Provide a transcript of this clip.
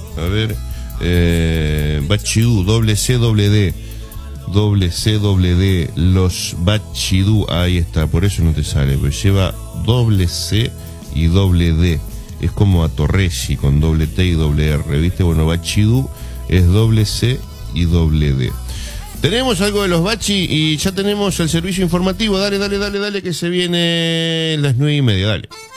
A ver, Bachidú, doble C, doble D. Doble C, doble D. Los Bachidú, ahí está, por eso no te sale, pero lleva doble C y doble D. Es como a Torresi con doble T y doble R, ¿viste? Bueno, Bachidú es doble C y doble D. Tenemos algo de los Bachi y ya tenemos el servicio informativo. Dale, que se viene las 9:30, dale.